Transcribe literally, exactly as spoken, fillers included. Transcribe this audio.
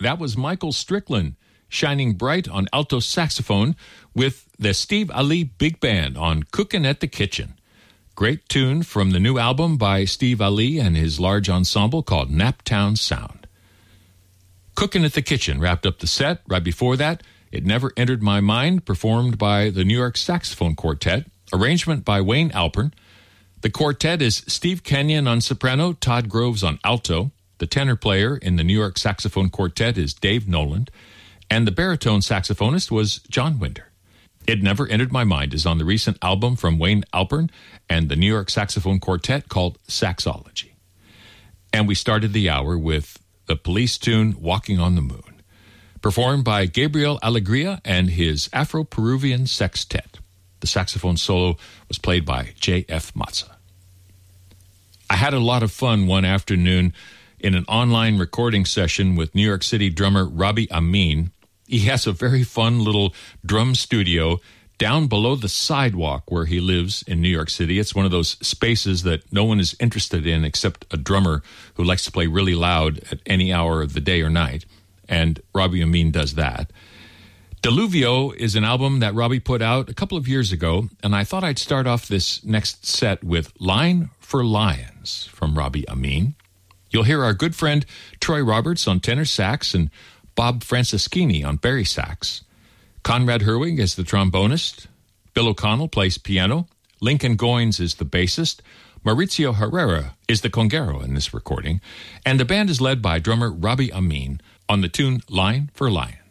that was Michael Strickland shining bright on alto saxophone with the Steve Ali Big Band on Cookin' at the Kitchen. Great tune from the new album by Steve Ali and his large ensemble called Naptown Sound. Cookin' at the Kitchen wrapped up the set. Right before that, It Never Entered My Mind, performed by the New York Saxophone Quartet, arrangement by Wayne Alpern. The quartet is Steve Kenyon on soprano, Todd Groves on alto. The tenor player in the New York Saxophone Quartet is Dave Noland, and the baritone saxophonist was John Winder. It Never Entered My Mind is on the recent album from Wayne Alpern and the New York Saxophone Quartet called Saxology. And we started the hour with the Police tune Walking on the Moon, performed by Gabriel Alegria and his Afro-Peruvian Sextet. The saxophone solo was played by J F. Matza. I had a lot of fun one afternoon in an online recording session with New York City drummer Robbie Amin. He has a very fun little drum studio down below the sidewalk where he lives in New York City. It's one of those spaces that no one is interested in except a drummer who likes to play really loud at any hour of the day or night. And Robbie Amin does that. Deluvio is an album that Robbie put out a couple of years ago, and I thought I'd start off this next set with Line for Lions from Robbie Amin. You'll hear our good friend Troy Roberts on tenor sax and Bob Franceschini on bari sax. Conrad Herwig is the trombonist. Bill O'Connell plays piano. Lincoln Goines is the bassist. Maurizio Herrera is the conguero in this recording. And the band is led by drummer Robbie Amin on the tune Line for Lions.